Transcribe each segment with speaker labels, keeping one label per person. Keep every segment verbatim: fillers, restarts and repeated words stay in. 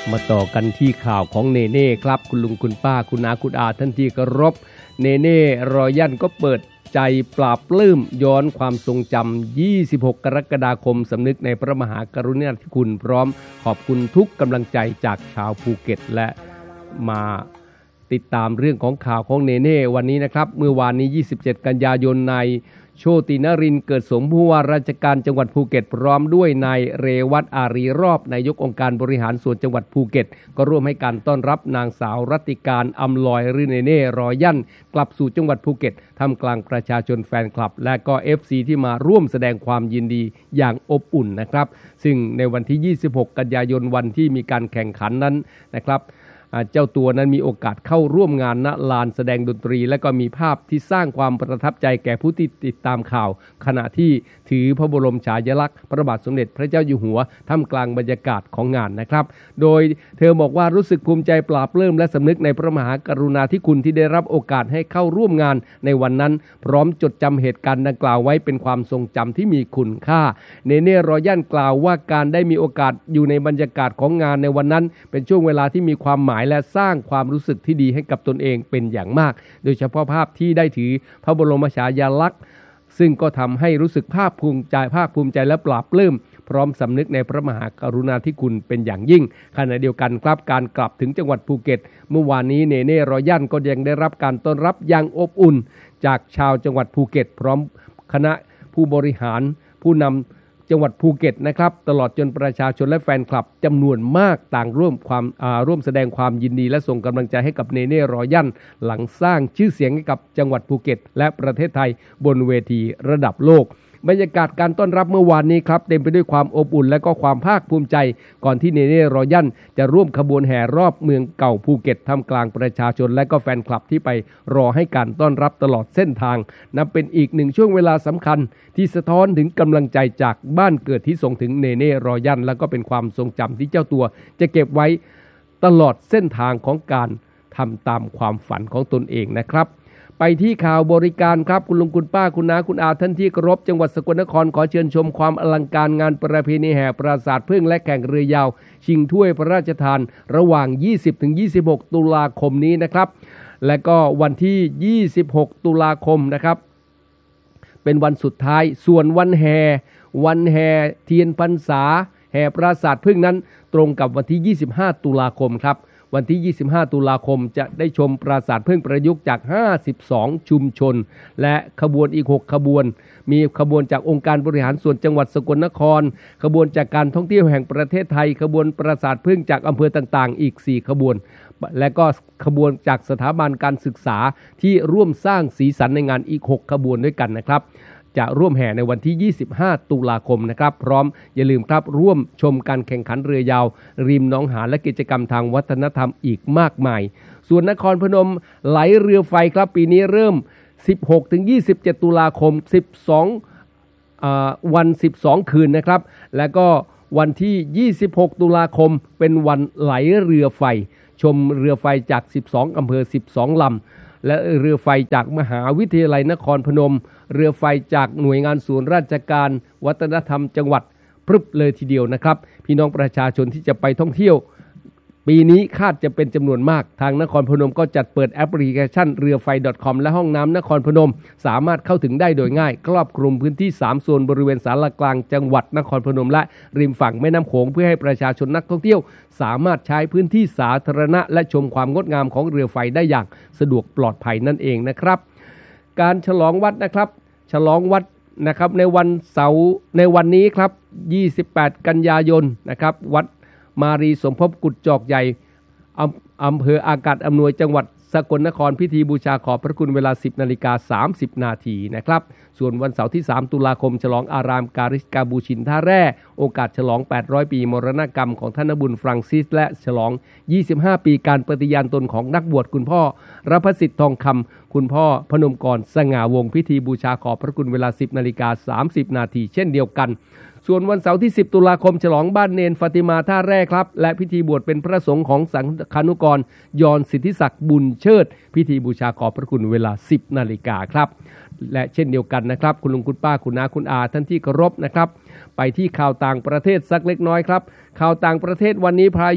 Speaker 1: มาต่อกันที่ข่าวของเนเน่ครับคุณลุงคุณป้าคุณอาคุณอาท่านที่เคารพเนเน่รอยัลก็เปิดใจปราบปลื้มย้อนความทรงจำยี่สิบหกกรกฎาคมสำนึกในพระมหากรุณาธิคุณพร้อมขอบคุณทุกกำลังใจจากชาวภูเก็ตและมาติดตามเรื่องของข่าวของเนเน่วันนี้นะครับเมื่อวานนี้ยี่สิบเจ็ดกันยายนนายโชตินรินทร์เกิดสมผู้ว่าราชการจังหวัดภูเก็ตพร้อมด้วยนายเรวัตอารีรอบนายกองค์การบริหารส่วนจังหวัดภูเก็ตก็ร่วมให้การต้อนรับนางสาวรัติการอำลอยหรือเนเน่รอยัลกลับสู่จังหวัดภูเก็ตท่ามกลางประชาชนแฟนคลับและก็ เอฟ ซี ที่มาร่วมแสดงความยินดีอย่างอบอุ่นนะครับซึ่งในวันที่ยี่สิบหกกันยายนวันที่มีการแข่งขันนั้นนะครับเจ้าตัวนั้นมีโอกาสเข้าร่วมงานณลานแสดงดนตรีและก็มีภาพที่สร้างความประทับใจแก่ผู้ที่ติดตามข่าวขณะที่ถือพระบรมฉายาลักษณ์พระบาทสมเด็จพระเจ้าอยู่หัวท่ามกลางบรรยากาศของงานนะครับโดยเธอบอกว่ารู้สึกภูมิใจปลาบปลื้มและสำนึกในพระมหากรุณาธิคุณที่ได้รับโอกาสให้เข้าร่วมงานในวันนั้นพร้อมจดจำเหตุการณ์ดังกล่าวไว้เป็นความทรงจำที่มีคุณค่าเนเน่รอยัลกล่าวว่าการได้มีโอกาสอยู่ในบรรยากาศของงานในวันนั้นเป็นช่วงเวลาที่มีความหมายและสร้างความรู้สึกที่ดีให้กับตนเองเป็นอย่างมากโดยเฉพาะภาพที่ได้ถือพระบรมฉายาลักษณ์ซึ่งก็ทำให้รู้สึกภาคภูมิใจภาคภูมิใจและปลาบปลื้มพร้อมสำนึกในพระมหากรุณาธิคุณเป็นอย่างยิ่งขณะเดียวกันครับการกลับถึงจังหวัดภูเก็ตเมื่อวานนี้เนเน่รอยัลก็ยังได้รับการต้อนรับอย่างอบอุ่นจากชาวจังหวัดภูเก็ตพร้อมคณะผู้บริหารผู้นำจังหวัดภูเก็ตนะครับตลอดจนประชาชนและแฟนคลับจำนวนมากต่างร่วมความร่วมแสดงความยินดีและส่งกำลังใจให้กับเนเน่รอยัลหลังสร้างชื่อเสียงให้กับจังหวัดภูเก็ตและประเทศไทยบนเวทีระดับโลกบรรยากาศการต้อนรับเมื่อวานนี้ครับเต็มไปด้วยความอบอุ่นและก็ความภาคภูมิใจก่อนที่เนเน่รอยัลจะร่วมขบวนแห่รอบเมืองเก่าภูเก็ตท่ามกลางประชาชนและก็แฟนคลับที่ไปรอให้การต้อนรับตลอดเส้นทางนับเป็นอีกหนึ่งช่วงเวลาสำคัญที่สะท้อนถึงกำลังใจจากบ้านเกิดที่ส่งถึงเนเน่รอยัลและก็เป็นความทรงจำที่เจ้าตัวจะเก็บไว้ตลอดเส้นทางของการทำตามความฝันของตนเองนะครับไปที่ข่าวบริการครับคุณลุงคุณป้าคุณน้าคุณอาท่านที่เคารพจังหวัดสกลนครขอเชิญชมความอลังการงานประเพณีแห่ปราสาทพึ่งและแข่งเรือยาวชิงถ้วยพระราชทานระหว่าง ยี่สิบถึงยี่สิบหก ตุลาคมนี้นะครับและก็วันที่ ยี่สิบหก ตุลาคมนะครับเป็นวันสุดท้ายส่วนวันแห่วันแห่เทียนพรรษาแห่ปราสาทพึ่งนั้นตรงกับวันที่ ยี่สิบห้า ตุลาคมครับวันที่ ยี่สิบห้า ตุลาคมจะได้ชมปราสาทพึ่งประยุกต์จาก ห้าสิบสอง ชุมชนและขบวนอีก หก ขบวนมีขบวนจากองค์การบริหารส่วนจังหวัดสกลนครขบวนจากการท่องเที่ยวแห่งประเทศไทยขบวนปราสาทพึ่งจากอำเภอต่างๆอีก สี่ ขบวนและก็ขบวนจากสถาบันการศึกษาที่ร่วมสร้างสีสันในงานอีก หก ขบวนด้วยกันนะครับจะร่วมแห่ในวันที่ ยี่สิบห้า ตุลาคมนะครับพร้อมอย่าลืมครับร่วมชมการแข่งขันเรือยาวริมหนองหานและกิจกรรมทางวัฒนธรรมอีกมากมายส่วนนครพนมไหลเรือไฟครับปีนี้เริ่ม สิบหกถึงยี่สิบเจ็ด ตุลาคม สิบสองอ่าวัน สิบสอง คืนนะครับแล้วก็วันที่ ยี่สิบหก ตุลาคมเป็นวันไหลเรือไฟชมเรือไฟจาก สิบสอง อำเภอ สิบสอง ลำและเรือไฟจากมหาวิทยาลัยนครพนมเรือไฟจากหน่วยงานศูนย์ราชการวัฒนธรรมจังหวัดพรึบเลยทีเดียวนะครับพี่น้องประชาชนที่จะไปท่องเที่ยวปีนี้คาดจะเป็นจำนวนมากทางนครพนมก็จัดเปิดแอปพลิเคชันเรือไฟ .com และห้องน้ำนครพนมสามารถเข้าถึงได้โดยง่ายครอบคลุมพื้นที่สามโซนบริเวณศาลากลางจังหวัดนครพนมและริมฝั่งแม่น้ำโขงเพื่อให้ประชาชนนักท่องเที่ยวสามารถใช้พื้นที่สาธารณะและชมความงดงามของเรือไฟได้อย่างสะดวกปลอดภัยนั่นเองนะครับการฉลองวัดนะครับฉลองวัดนะครับในวันเสาร์ในวันนี้ครับยี่สิบแปดกันยายนนะครับวัดมารีสมภพกุฎจอกใหญ่อำเภออากาศอำนวยจังหวัดสกลนครพิธีบูชาขอบพระคุณเวลา สิบนาฬิกาสามสิบนาทีนะครับส่วนวันเสาร์ที่สามตุลาคมฉลองอารามการิสกาบูชินท่าแร่โอกาสฉลองแปดร้อยปีมรณกรรมของท่านนบุญฟรังซิสและฉลองยี่สิบห้าปีการปฏิญาณตนของนักบวชคุณพ่อรพสิทธิ์ทองคำคุณพ่อพนมกรสง่าวงศ์พิธีบูชาขอบพระคุณเวลา สิบนาฬิกาสามสิบนาทีเช่นเดียวกันส่วนวันเสาร์ที่สิบตุลาคมฉลองบ้านเนนฟาติมาท่าแร่ครับและพิธีบวชเป็นพระสงฆ์ของสังฆานุกรยอนสิทธิศักดิ์บุญเชิดพิธีบูชาขอบพระคุณเวลา สิบนาฬิกาครับและเช่นเดียวกันนะครับคุณลุงคุณป้าคุณน้าคุณอาท่านที่เคารพนะครับไปที่ข่าวต่างประเทศสักเล็กน้อยครับข่าวต่างประเทศวันนี้พายุ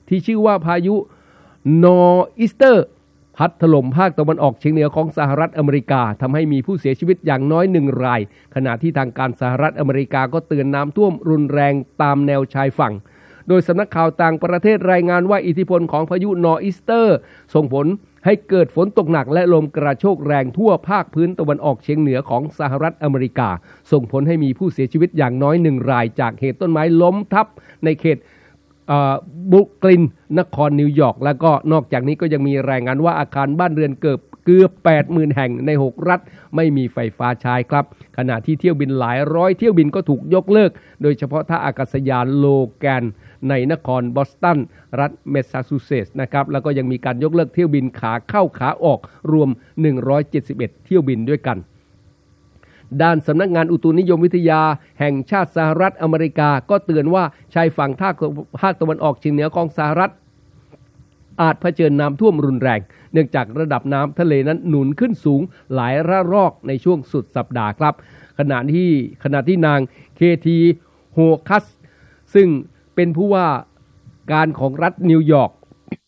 Speaker 1: ที่ชื่อว่าพายุนอร์อีสเตอร์พัดถล่มภาคตะวันออกเฉียงเหนือของสหรัฐอเมริกาทำให้มีผู้เสียชีวิตอย่างน้อยหนึ่งรายขณะที่ทางการสหรัฐอเมริกาก็เตือนน้ำท่วมรุนแรงตามแนวชายฝั่งโดยสำนักข่าวต่างประเทศรายงานว่าอิทธิพลของพายุนอร์อีสเตอร์ส่งผลให้เกิดฝนตกหนักและลมกระโชกแรงทั่วภาคพื้นตะวันออกเฉียงเหนือของสหรัฐอเมริกาส่งผลให้มีผู้เสียชีวิตอย่างน้อยหนึ่งรายจากเหตุต้นไม้ล้มทับในเขตบรุกลินนครนิวยอร์กแล้วก็นอกจากนี้ก็ยังมีรายงานว่าอาคารบ้านเรือนเกือบเกือบ แปดหมื่น แห่งในหกรัฐไม่มีไฟฟ้าใช้ครับขณะที่เที่ยวบินหลายร้อยเที่ยวบินก็ถูกยกเลิกโดยเฉพาะท่าอากาศยานโลแกนในนครบอสตันรัฐแมสซาชูเซตส์นะครับแล้วก็ยังมีการยกเลิกเที่ยวบินขาเข้าขาออกรวมหนึ่งร้อยเจ็ดสิบเอ็ดเที่ยวบินด้วยกันด้านสำนักงานอุตุนิยมวิทยาแห่งชาติสหรัฐอเมริกาก็เตือนว่าชายฝั่งภาคตะวันออกเฉียงเหนือของสหรัฐอาจเผชิญน้ำท่วมรุนแรงเนื่องจากระดับน้ำทะเลนั้นหนุนขึ้นสูงหลายระลอกในช่วงสุดสัปดาห์ครับขณะที่ขณะที่นางเคทีโฮคัสซึ่งเป็นผู้ว่าการของรัฐนิวยอร์ก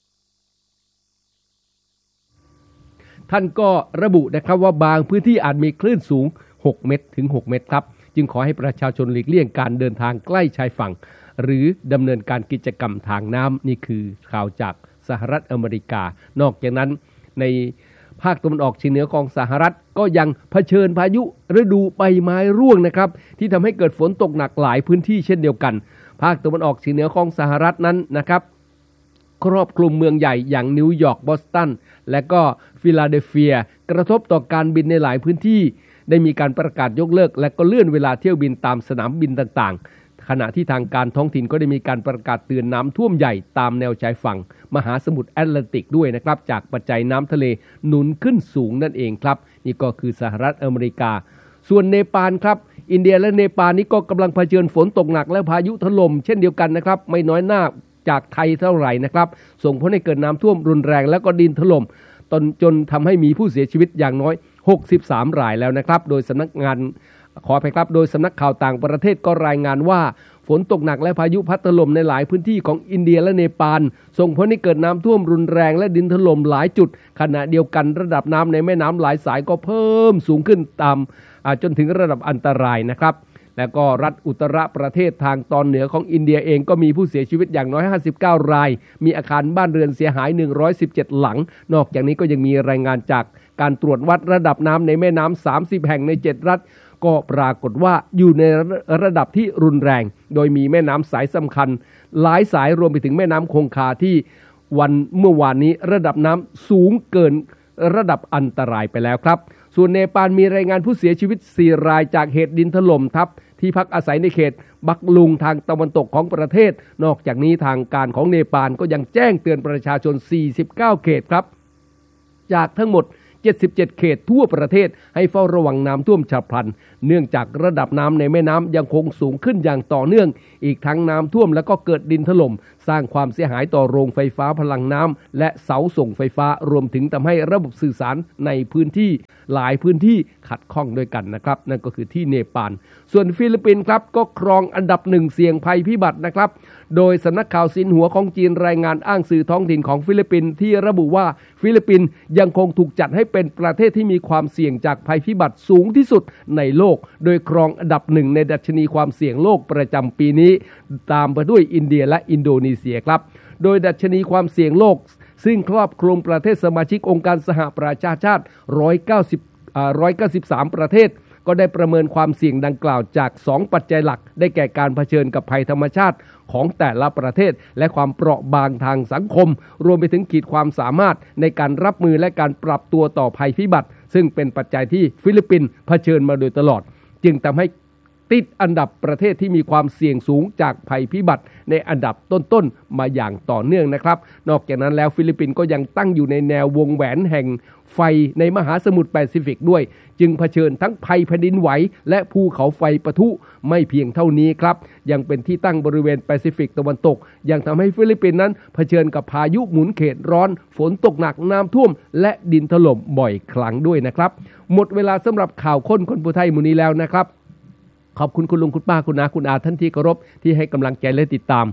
Speaker 1: ท่านก็ระบุนะครับว่าบางพื้นที่อาจมีคลื่นสูงหกเมตรถึงหกเมตรครับจึงขอให้ประชาชนหลีกเลี่ยงการเดินทางใกล้ชายฝั่งหรือดำเนินการกิจกรรมทางน้ำนี่คือข่าวจากสหรัฐอเมริกานอกจากนั้นในภาคตะวันออกเฉียงเหนือของสหรัฐก็ยังเผชิญพายุฤดูใบไม้ร่วงนะครับที่ทำให้เกิดฝนตกหนักหลายพื้นที่เช่นเดียวกันภาคตะวันออกเฉียงเหนือของสหรัฐนั้นนะครับครอบคลุมเมืองใหญ่อย่างนิวยอร์กบอสตันและก็ฟิลาเดลเฟียกระทบต่อการบินในหลายพื้นที่ได้มีการประกาศยกเลิกและก็เลื่อนเวลาเที่ยวบินตามสนามบินต่างๆขณะที่ทางการท้องถิ่นก็ได้มีการประกาศเตือนน้ำท่วมใหญ่ตามแนวชายฝั่งมหาสมุทรแอตแลนติกด้วยนะครับจากปัจจัยน้ำทะเลหนุนขึ้นสูงนั่นเองครับนี่ก็คือสหรัฐอเมริกาส่วนเนปาลครับอินเดียและเนปาลนี้ก็กำลังเผชิญฝนตกหนักและพายุถล่มเช่นเดียวกันนะครับไม่น้อยหน้าจากไทยเท่าไหร่นะครับส่งผลให้เกิดน้ำท่วมรุนแรงและก็ดินถล่มจนจนทำให้มีผู้เสียชีวิตอย่างน้อยหกสิบสามรายแล้วนะครับโดยสำนักงานขออภัยครับโดยสำนักข่าวต่างประเทศก็รายงานว่าฝนตกหนักและพายุพัดถล่มในหลายพื้นที่ของอินเดียและเนปาลส่งผลให้เกิดน้ำท่วมรุนแรงและดินถล่มหลายจุดขณะเดียวกันระดับน้ำในแม่น้ำหลายสายก็เพิ่มสูงขึ้นตามจนถึงระดับอันตรายนะครับแล้วก็รัฐอุตรประเทศทางตอนเหนือของอินเดียเองก็มีผู้เสียชีวิตอย่างน้อยห้าสิบเก้ารายมีอาคารบ้านเรือนเสียหายหนึ่งร้อยสิบเจ็ดหลังนอกจากนี้ก็ยังมีรายงานจากการตรวจวัดระดับน้ำในแม่น้ำสามสิบแห่งในเจ็ดรัฐก็ปรากฏว่าอยู่ในระดับที่รุนแรงโดยมีแม่น้ำสายสำคัญหลายสายรวมไปถึงแม่น้ำคงคาที่วันเมื่อวานนี้ระดับน้ำสูงเกินระดับอันตรายไปแล้วครับส่วนเนปาลมีรายงานผู้เสียชีวิตสี่รายจากเหตุดินถล่มทับที่พักอาศัยในเขตบักลุงทางตะวันตกของประเทศนอกจากนี้ทางการของเนปาลก็ยังแจ้งเตือนประชาชนสี่สิบเก้าเขตครับจากทั้งหมดเจ็ดสิบเจ็ดเขตทั่วประเทศให้เฝ้าระวังน้ำท่วมฉับพลันเนื่องจากระดับน้ำในแม่น้ำยังคงสูงขึ้นอย่างต่อเนื่องอีกทั้งน้ำท่วมแล้วก็เกิดดินถล่มสร้างความเสียหายต่อโรงไฟฟ้าพลังน้ำและเสาส่งไฟฟ้ารวมถึงทำให้ระบบสื่อสารในพื้นที่หลายพื้นที่ขัดข้องด้วยกันนะครับนั่นก็คือที่เนปาลส่วนฟิลิปปินส์ครับก็ครองอันดับหนึ่งเสี่ยงภัยพิบัตินะครับโดยสำนักข่าวซินหัวของจีนรายงานอ้างสื่อท้องถิ่นของฟิลิปปินส์ที่ระบุว่าฟิลิปปินส์ยังคงถูกจัดให้เป็นประเทศที่มีความเสี่ยงจากภัยพิบัติสูงที่สุดในโลกโดยครองอันดับหนึ่งในดัชนีความเสี่ยงโลกประจำปีนี้ตามไปด้วยอินเดียและอินโดนีเซียครับโดยดัชนีความเสี่ยงโลกซึ่งครอบคลุมประเทศสมาชิกองค์การสหประชาชาติหนึ่งร้อยเก้าสิบ หนึ่งร้อยเก้าสิบสามประเทศก็ได้ประเมินความเสี่ยงดังกล่าวจากสองปัจจัยหลักได้แก่การเผชิญกับภัยธรรมชาติของแต่ละประเทศและความเปราะบางทางสังคมรวมไปถึงขีดความสามารถในการรับมือและการปรับตัวต่อภัยพิบัติซึ่งเป็นปัจจัยที่ฟิลิปปินส์เผชิญมาโดยตลอดจึงทำให้ติดอันดับประเทศที่มีความเสี่ยงสูงจากภัยพิบัติในอันดับต้นๆมาอย่างต่อเนื่องนะครับนอกจากนั้นแล้วฟิลิปปินส์ก็ยังตั้งอยู่ในแนววงแหวนแห่งไฟในมหาสมุทรแปซิฟิกด้วยจึงเผชิญทั้งภัยแผ่นดินไหวและภูเขาไฟปะทุไม่เพียงเท่านี้ครับยังเป็นที่ตั้งบริเวณแปซิฟิกตะวันตกยังทำให้ฟิลิปปินส์นั้นเผชิญกับพายุหมุนเขตร้อนฝนตกหนักน้ำท่วมและดินถล่มบ่อยครั้งด้วยนะครับหมดเวลาสำหรับข่าวค้นคนผู้ไทยมื้อนี้แล้วนะครับขอบคุณคุณลุงคุณป้าคุณอาคุณอาท่านที่เคารพที่ให้กำลังใจและติดตาม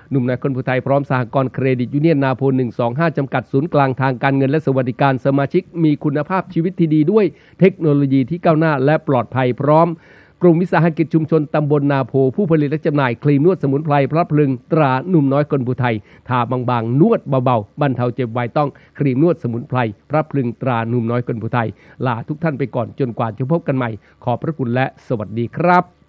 Speaker 1: หนุ่มนายคนผู้ไทยพร้อมสหกรณ์เครดิตยูเนียนนาโพหนึ่งสองห้าจำกัดศูนย์กลางทางการเงินและสวัสดิการสมาชิกมีคุณภาพชีวิตที่ดีด้วยเทคโนโลยีที่ก้าวหน้าและปลอดภัยพร้อมกลุ่มวิสาหกิจชุมชนตำบลนาโพผู้ผลิตและจำหน่ายครีมนวดสมุนไพรพระพลึงตราหนุ่มน้อยคนผู้ไทยทาบางๆนวดเบาๆบรรเทาเจ็บไวต้องครีมนวดสมุนไพรพระพลึงตราหนุ่มน้อยคนผู้ไทยลาทุกท่านไปก่อนจนกว่าจะพบกันใหม่ขอบพระคุณและสวัสดีครับ